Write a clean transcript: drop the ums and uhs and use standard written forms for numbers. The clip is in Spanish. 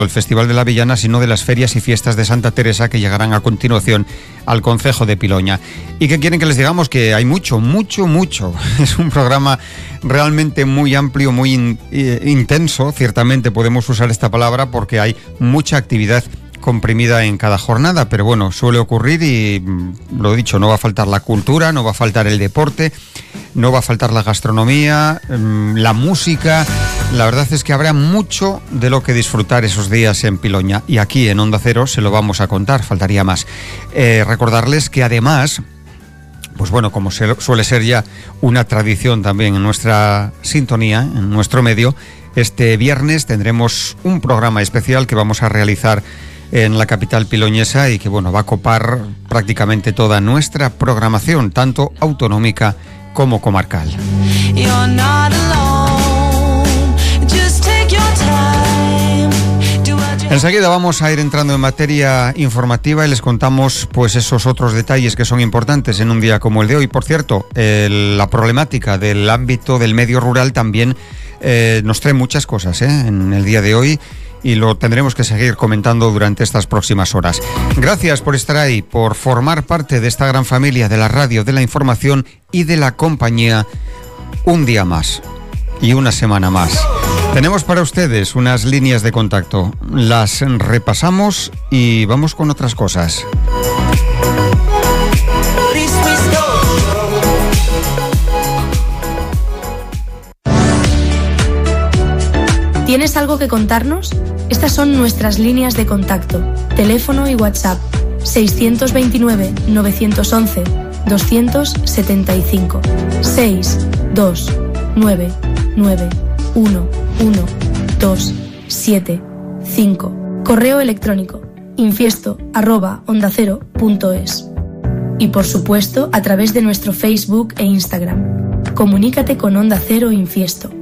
el Festival de la Avellana, sino de las ferias y fiestas de Santa Teresa que llegarán a continuación al concejo de Piloña. ¿Y qué quieren que les digamos? Que hay mucho. Es un programa realmente muy amplio, muy intenso, ciertamente podemos usar esta palabra, porque hay mucha actividad comprimida en cada jornada, pero bueno, suele ocurrir y lo dicho, no va a faltar la cultura, no va a faltar el deporte, no va a faltar la gastronomía, la música. La verdad es que habrá mucho de lo que disfrutar esos días en Piloña, y aquí en Onda Cero se lo vamos a contar, faltaría más. Recordarles que además, pues bueno, como suele ser ya una tradición también en nuestra sintonía, en nuestro medio, este viernes tendremos un programa especial que vamos a realizar en la capital piloñesa y que bueno, va a copar prácticamente toda nuestra programación, tanto autonómica como comarcal. Enseguida vamos a ir entrando en materia informativa y les contamos pues esos otros detalles que son importantes en un día como el de hoy. Por cierto, la problemática del ámbito del medio rural también nos trae muchas cosas en el día de hoy, y lo tendremos que seguir comentando durante estas próximas horas. Gracias por estar ahí, por formar parte de esta gran familia de la radio, de la información y de la compañía un día más y una semana más. Tenemos para ustedes unas líneas de contacto, las repasamos y vamos con otras cosas. ¿Tienes algo que contarnos? Estas son nuestras líneas de contacto. Teléfono y WhatsApp 629-911-275 629-911-275. Correo electrónico infiesto@ondacero.es. Y por supuesto a través de nuestro Facebook e Instagram. Comunícate con Onda Cero Infiesto.